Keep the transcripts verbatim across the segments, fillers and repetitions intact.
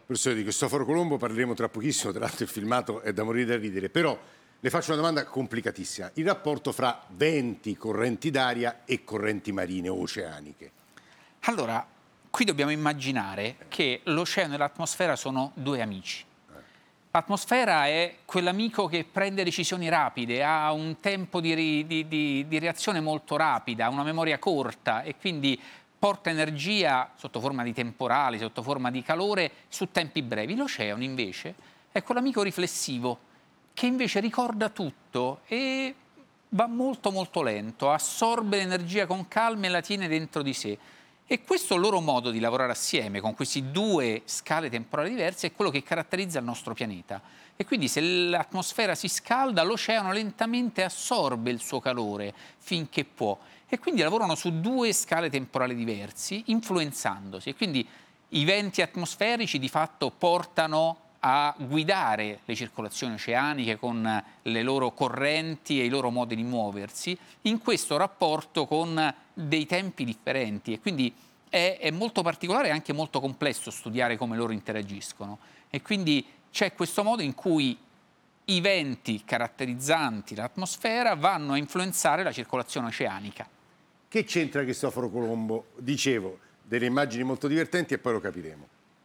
Professore, di Cristoforo Colombo parleremo tra pochissimo, tra l'altro il filmato è da morire da ridere, però le faccio una domanda complicatissima. Il rapporto fra venti, correnti d'aria e correnti marine o oceaniche. Allora, qui dobbiamo immaginare che l'oceano e l'atmosfera sono due amici. L'atmosfera è quell'amico che prende decisioni rapide, ha un tempo di, ri, di, di, di reazione molto rapida, una memoria corta e quindi porta energia sotto forma di temporali, sotto forma di calore, su tempi brevi. L'oceano invece è quell'amico riflessivo che invece ricorda tutto e va molto molto lento, assorbe l'energia con calma e la tiene dentro di sé. E questo loro modo di lavorare assieme, con queste due scale temporali diverse, è quello che caratterizza il nostro pianeta. E quindi se l'atmosfera si scalda, l'oceano lentamente assorbe il suo calore finché può. E quindi lavorano su due scale temporali diversi, influenzandosi. E quindi i venti atmosferici di fatto portano a guidare le circolazioni oceaniche con le loro correnti e i loro modi di muoversi in questo rapporto con dei tempi differenti e quindi è, è molto particolare e anche molto complesso studiare come loro interagiscono e quindi c'è questo modo in cui i venti caratterizzanti l'atmosfera vanno a influenzare la circolazione oceanica. Che c'entra Cristoforo Colombo? Dicevo, delle immagini molto divertenti e poi lo capiremo.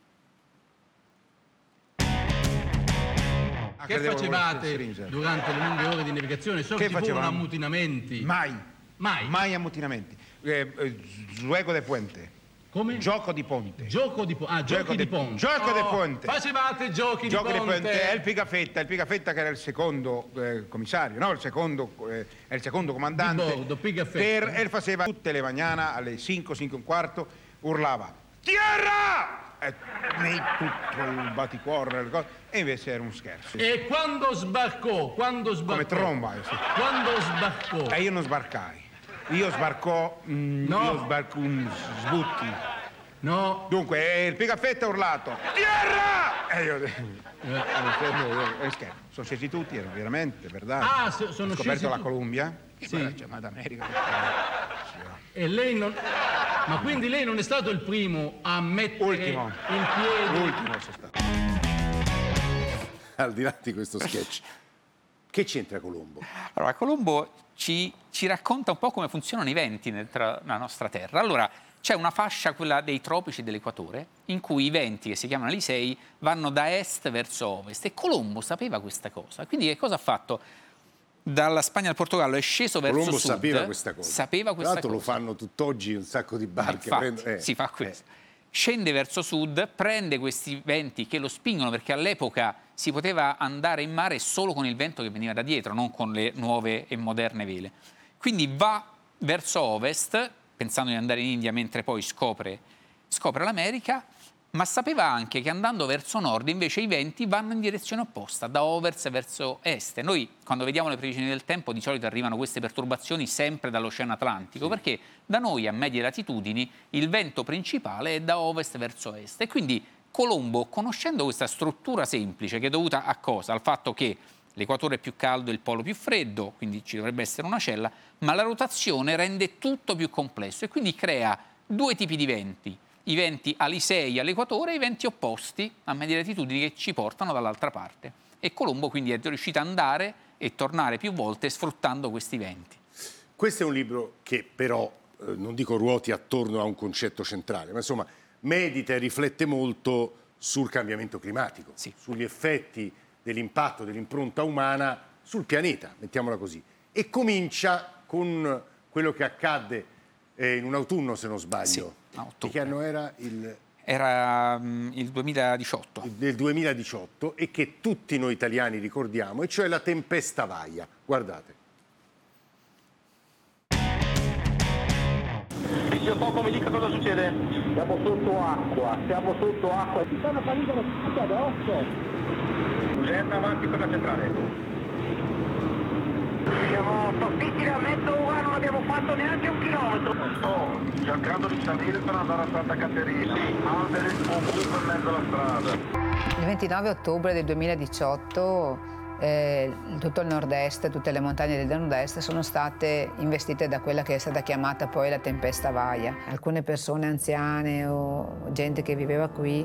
Che facevate durante le lunghe ore di navigazione? So che, che ci furono ammutinamenti. Mai. Mai? Mai ammutinamenti. Eh, eh, Juego de puente. Come? Gioco di ponte. Gioco di ponte. Ah, giochi gioco di ponte. Gioco oh, di ponte. Facevate giochi gioco di ponte. di ponte. È il Pigafetta, il Pigafetta che era il secondo eh, commissario, no? Il secondo, eh, è il secondo comandante. Di bordo, Pigafetta. Per, e faceva tutte le mañane alle cinque, cinque e un quarto, urlava Tierra! E nei tutto il batticuore le cose, e invece era un scherzo. E quando sbarcò? Quando sbarcò? Come tromba. Eh, sì. Quando sbarcò? E io non sbarcai. Io sbarcò, mm, no. io sbarco un sbutti. No. Dunque, il Pigafetta ha urlato Tierra! E io... Eh, scherzo. Sono scesi tutti, erano veramente, verdade. Ah, so, sono Ho scoperto scesi la tu... Columbia. Sì. C'è chiamata America. E lei non... Ma quindi lei non è stato il primo a mettere Ultimo. in piedi... Ultimo sono stato. Al di là di questo sketch, che c'entra Colombo? Allora, Colombo ci, ci racconta un po' come funzionano i venti nella nostra Terra. Allora, c'è una fascia, quella dei tropici dell'equatore, in cui i venti, che si chiamano Alisei, vanno da est verso ovest. E Colombo sapeva questa cosa. Quindi che cosa ha fatto? Dalla Spagna al Portogallo è sceso verso Colombo sud. sapeva questa cosa. Sapeva questa Tra l'altro cosa. lo fanno tutt'oggi un sacco di barche. Infatti, prendo, eh, si fa questo. Eh. Scende verso sud, prende questi venti che lo spingono, perché all'epoca si poteva andare in mare solo con il vento che veniva da dietro, non con le nuove e moderne vele. Quindi va verso ovest, pensando di andare in India, mentre poi scopre, scopre l'America, ma sapeva anche che andando verso nord invece i venti vanno in direzione opposta, da ovest verso est. Noi quando vediamo le previsioni del tempo di solito arrivano queste perturbazioni sempre dall'Oceano Atlantico, sì. Perché da noi a medie latitudini il vento principale è da ovest verso est e quindi Colombo, conoscendo questa struttura semplice che è dovuta a cosa? Al fatto che l'equatore è più caldo e il polo più freddo, quindi ci dovrebbe essere una cella, ma la rotazione rende tutto più complesso e quindi crea due tipi di venti. I venti alisei all'equatore e i venti opposti a medie latitudini che ci portano dall'altra parte. E Colombo quindi è riuscito ad andare e tornare più volte sfruttando questi venti. Questo è un libro che però, eh, non dico ruoti attorno a un concetto centrale, ma insomma medita e riflette molto sul cambiamento climatico, sì. Sugli effetti dell'impatto dell'impronta umana sul pianeta, mettiamola così. E comincia con quello che accadde eh, in un autunno, se non sbaglio. Sì. Di che anno era? Il... Era um, il duemiladiciotto. Del duemiladiciotto e che tutti noi italiani ricordiamo, e cioè la tempesta Vaia. Guardate. Fischio fuoco, mi dica cosa succede? Siamo sotto acqua, siamo sotto acqua. Ci stanno salendo tutti addosso. Urgenza avanti per la centrale. Siamo soffritti da mezzo ora, non abbiamo fatto neanche un chilometro. Sto cercando di salire per andare a Santa Caterina. Alberi ovunque in mezzo alla strada. Il ventinove ottobre del duemiladiciotto eh, tutto il nord-est, tutte le montagne del nord-est sono state investite da quella che è stata chiamata poi la tempesta Vaia. Alcune persone anziane o gente che viveva qui